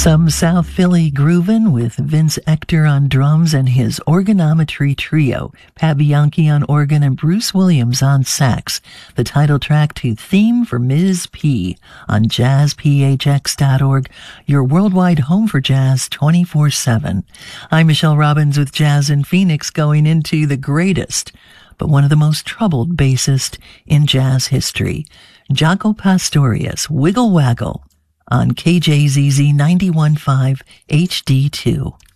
Some South Philly groovin' with Vince Ector on drums and his Organometry Trio, Pat Bianchi on organ and Bruce Williams on sax. The title track to Theme for Ms. P on jazzphx.org, your worldwide home for jazz 24/7. I'm Michelle Robbins with Jazz in Phoenix, going into the greatest, but one of the most troubled bassist in jazz history, Jaco Pastorius, Wiggle Waggle, on KJZZ 91.5 HD2.